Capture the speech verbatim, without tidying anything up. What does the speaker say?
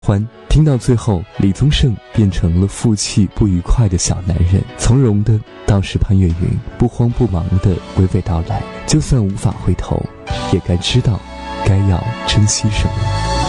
欢。听到最后，李宗盛变成了负气不愉快的小男人，从容的道是潘越云，不慌不忙的娓娓道来，就算无法回头，也该知道该要珍惜什么。